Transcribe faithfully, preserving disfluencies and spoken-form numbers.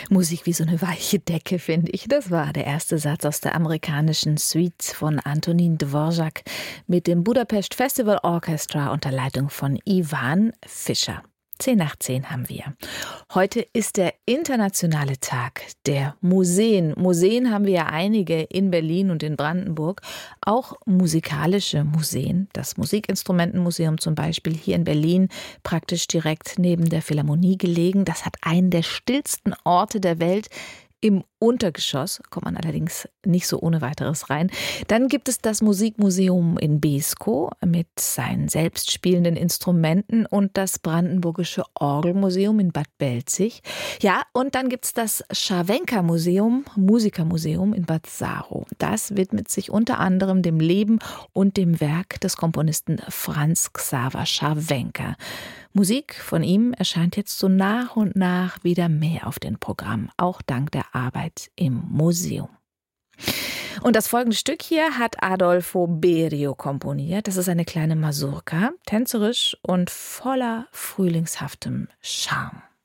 Musik wie so eine weiche Decke, finde ich. Das war der erste Satz aus der amerikanischen Suite von Antonin Dvorak mit dem Budapest Festival Orchestra unter Leitung von Ivan Fischer. Zehn nach zehn haben wir. Heute ist der internationale Tag der Museen. Museen haben wir ja einige in Berlin und in Brandenburg. Auch musikalische Museen. Das Musikinstrumentenmuseum zum Beispiel hier in Berlin, praktisch direkt neben der Philharmonie gelegen. Das hat einen der stillsten Orte der Welt. Im Untergeschoss kommt man allerdings nicht so ohne weiteres rein. Dann gibt es das Musikmuseum in Beeskow mit seinen selbstspielenden Instrumenten und das Brandenburgische Orgelmuseum in Bad Belzig. Ja, und dann gibt es das Scharwenka-Museum, Musikermuseum in Bad Saarow. Das widmet sich unter anderem dem Leben und dem Werk des Komponisten Franz Xaver Scharwenka. Musik von ihm erscheint jetzt so nach und nach wieder mehr auf dem Programm, auch dank der Arbeit im Museum. Und das folgende Stück hier hat Adolfo Berio komponiert. Das ist eine kleine Mazurka, tänzerisch und voller frühlingshaftem Charme.